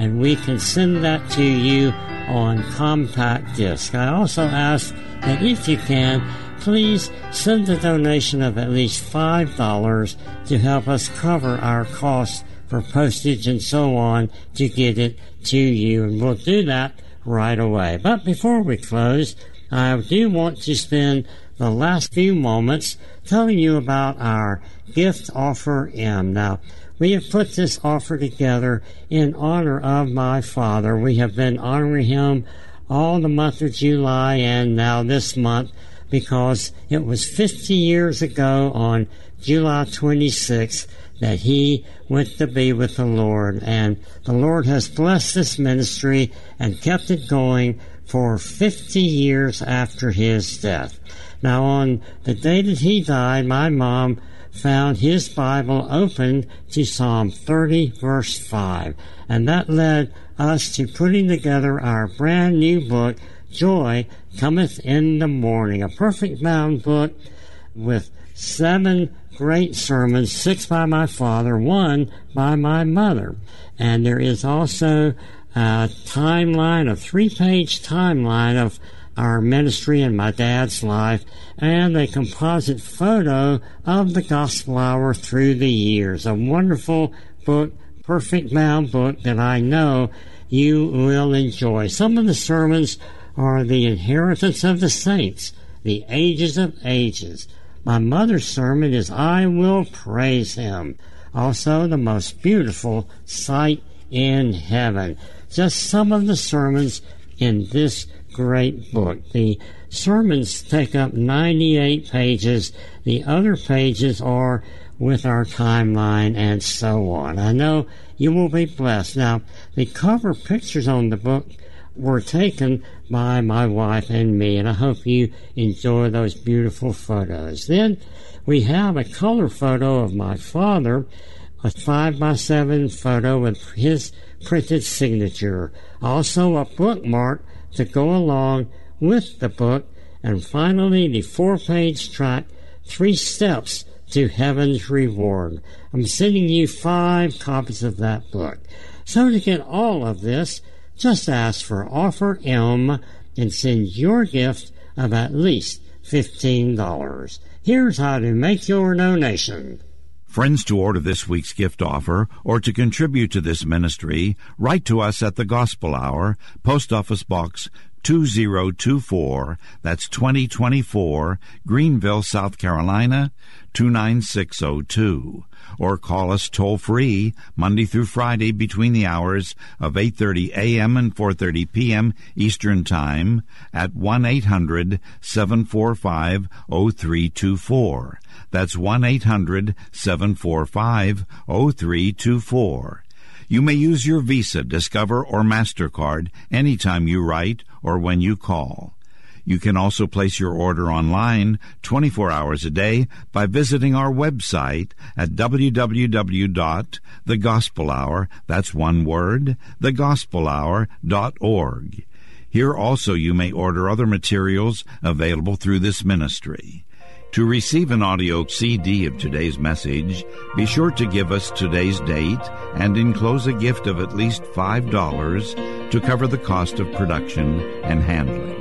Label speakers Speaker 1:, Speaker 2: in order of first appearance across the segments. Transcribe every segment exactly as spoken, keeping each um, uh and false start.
Speaker 1: and we can send that to you on compact disc. I also ask that if you can, please send a donation of at least five dollars to help us cover our costs for postage and so on to get it to you, and we'll do that right away. But before we close, I do want to spend the last few moments telling you about our Gift Offer M. Now, we have put this offer together in honor of my father. We have been honoring him all the month of July and now this month, because it was fifty years ago on July twenty-sixth that he went to be with the Lord. And the Lord has blessed this ministry and kept it going for fifty years after his death. Now, on the day that he died, my mom found his Bible open to Psalm thirty, verse five. And that led us to putting together our brand new book, Joy Cometh in the Morning, a perfect bound book with seven great sermons, six by my father, one by my mother. And there is also a timeline, a three-page timeline of our ministry and my dad's life, and a composite photo of the Gospel Hour through the years. A wonderful book, perfect bound book that I know you will enjoy. Some of the sermons are the inheritance of the saints, the ages of ages. My mother's sermon is I Will Praise Him. Also, the most beautiful sight in heaven. Just some of the sermons in this great book. The sermons take up ninety-eight pages. The other pages are with our timeline and so on. I know you will be blessed. Now, the cover pictures on the book were taken by my wife and me, and I hope you enjoy those beautiful photos. Then we have a color photo of my father, a five by seven photo with his printed signature. Also a bookmark to go along with the book, and finally the four-page tract, Three Steps to Heaven's Reward. I'm sending you five copies of that book. So to get all of this, just ask for Offer M and send your gift of at least fifteen dollars. Here's how to make your donation.
Speaker 2: Friends, to order this week's gift offer or to contribute to this ministry, write to us at the Gospel Hour, Post Office Box two zero two four, that's twenty twenty-four, Greenville, South Carolina, two nine six zero two. Or call us toll-free Monday through Friday between the hours of eight thirty a.m. and four thirty p.m. Eastern Time at one eight hundred seven four five zero three two four. That's one eight hundred seven four five zero three two four. You may use your Visa, Discover, or MasterCard anytime you write or when you call. You can also place your order online twenty-four hours a day by visiting our website at w w w dot the gospel hour, that's one word, the gospel hour dot org. Here also you may order other materials available through this ministry. To receive an audio C D of today's message, be sure to give us today's date and enclose a gift of at least five dollars to cover the cost of production and handling.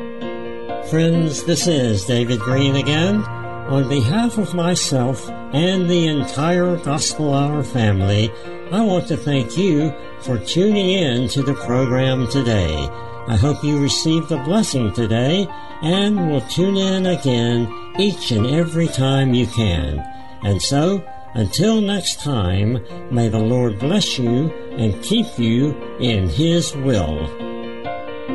Speaker 1: Friends, this is David Green again. On behalf of myself and the entire Gospel Hour family, I want to thank you for tuning in to the program today. I hope you received a blessing today and will tune in again each and every time you can. And so, until next time, may the Lord bless you and keep you in His will.